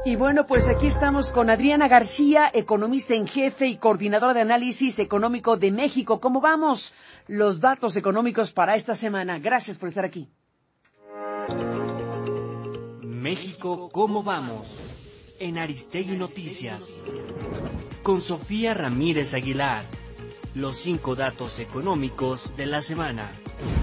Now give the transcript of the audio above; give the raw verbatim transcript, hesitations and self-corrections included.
Y bueno, pues aquí estamos con Adriana García, economista en jefe y coordinadora de análisis económico de México. ¿Cómo vamos? Los datos económicos para esta semana. Gracias por estar aquí. México, ¿cómo vamos? En Aristegui Noticias. Con Sofía Ramírez Aguilar. Los cinco datos económicos de la semana.